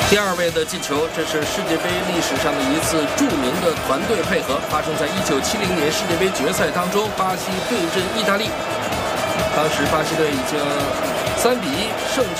第二位的进球，这是世界杯历史上的一次著名的团队配合，发生在1970年世界杯决赛当中，巴西对阵意大利。当时巴西队已经3-1胜